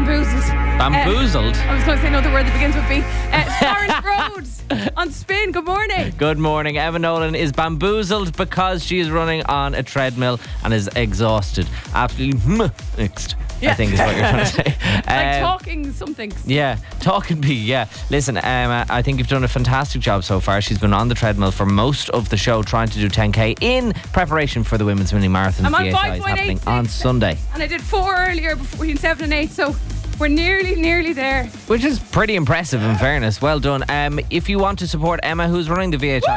bamboozled. Bamboozled? I was going to say another word that begins with B. Florence Rhodes on Spin. Good morning. Good morning. Emma Nolan is bamboozled because she is running on a treadmill and is exhausted. Absolutely mixed, I think is what you're trying to say. Like talking something. Yeah, talking bee, yeah. Listen, Emma, I think you've done a fantastic job so far. She's been on the treadmill for most of the show trying to do 10k in preparation for the Women's Mini Marathon. I'm on VHI is happening 5.86 on Sunday. And I did 4 earlier between 7 and 8, so we're nearly there. Which is pretty impressive in fairness. Well done. If you want to support Emma, who's running the VHI